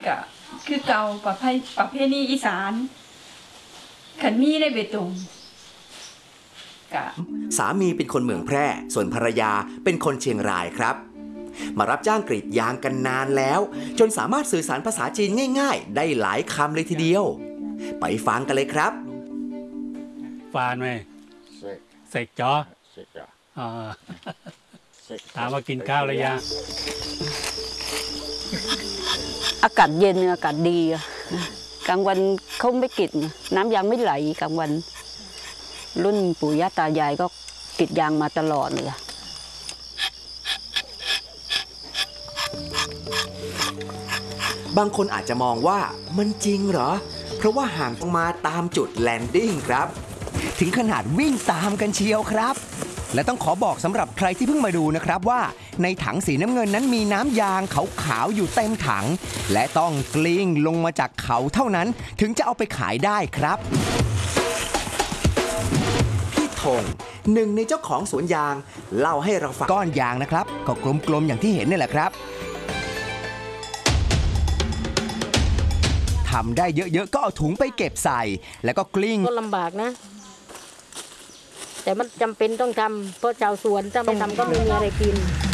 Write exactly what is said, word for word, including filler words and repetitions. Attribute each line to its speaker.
Speaker 1: ก็คือเก่าประเพประเพณีอีสานขันมีในเบตง
Speaker 2: สามีเป็นคนเมืองแพร่ส่วนภรรยาเป็นคนเชียงรายครับมารับจ้างกรีดยางกันนานแล้วจนสามารถสื่อสารภาษาจีนง่ายๆได้หลายคำเลยทีเดียวไปฟังกันเลยครับ
Speaker 3: ฟานไหมเสกจออ๋อถามว่ากินข้าวหรือยัง
Speaker 4: อากาศเย็นอากาศดีกลางวันเขาไม่กรีดน้ำยางไม่ไหลกลางวันรุ่นปู่ย่าตายายก็กรีดยางมาตลอดเลย
Speaker 2: บางคนอาจจะมองว่ามันจริงเหรอเพราะว่าห่างมาตามจุดแลนดิ้งครับถึงขนาดวิ่งตามกันเชียวครับและต้องขอบอกสำหรับใครที่เพิ่งมาดูนะครับว่าในถังสีน้ำเงินนั้นมีน้ำยางขาวๆอยู่เต็มถังและต้องกลิ้งลงมาจากเขาเท่านั้นถึงจะเอาไปขายได้ครับพี่ธงหนึ่งในเจ้าของสวนยางเล่าให้เราฟังก้อนยางนะครับก็กลมๆอย่างที่เห็นนี่แหละครับทำได้เยอะๆก็เอาถุงไปเก็บใส่แล้วก็กลิ้ง
Speaker 5: ก็ลำบากนะแต่มันจำเป็นต้องทำเพราะชาวสวนถ้าไม่ทำก็ไม่มีอะไรกิน